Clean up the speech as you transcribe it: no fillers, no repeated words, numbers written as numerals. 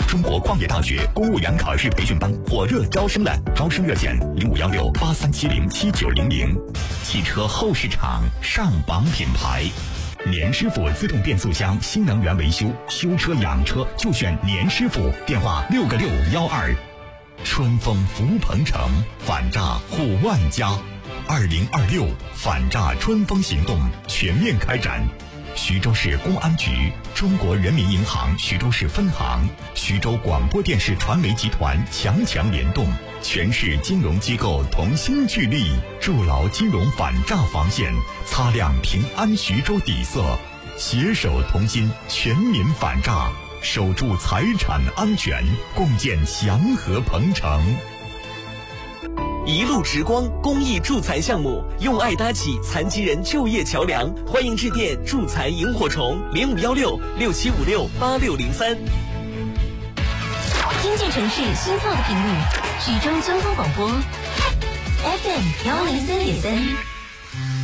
中国矿业大学公务员考试培训班火热招生了，招生热线051683707900。汽车后市场上榜品牌，年师傅自动变速箱新能源维修，修车养车就选年师傅，电话6个612。春风福鹏城，反诈护万家。2026反诈春风行动全面开展。徐州市公安局、中国人民银行徐州市分行、徐州广播电视传媒集团强联动，全市金融机构同心聚力，筑牢金融反诈防线，擦亮平安徐州底色，携手同心，全民反诈，守住财产安全，共建祥和鹏城。 一路直光公益助残项目，用爱搭起残疾人就业桥梁，欢迎致电助残萤火虫051667568603。 听见城市心跳的频率，徐州交通广播 FM103.3。